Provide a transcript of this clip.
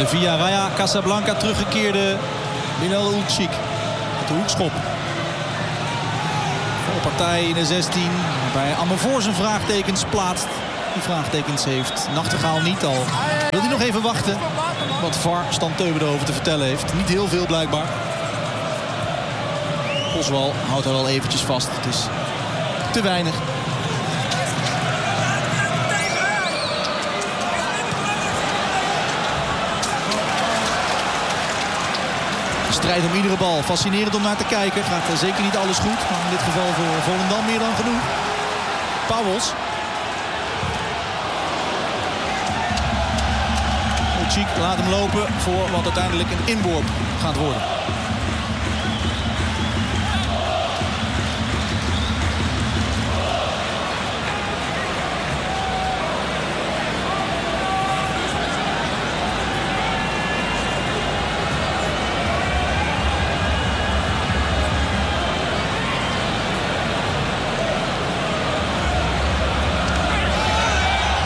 de via Raja Casablanca teruggekeerde Bilal Ulcik. Met de hoekschop. Valpartij in de 16. Waarbij Amervoor zijn vraagtekens plaatst. Die vraagtekens heeft Nachtegaal niet al. Wil hij nog even wachten? Wat VAR Stan Teuben erover te vertellen heeft. Niet heel veel blijkbaar. Oswald houdt hij wel eventjes vast. Het is te weinig. Strijd om iedere bal. Fascinerend om naar te kijken. Gaat zeker niet alles goed. Maar in dit geval voor Volendam meer dan genoeg. Pauwels. Ulcik laat hem lopen voor wat uiteindelijk een inworp gaat worden.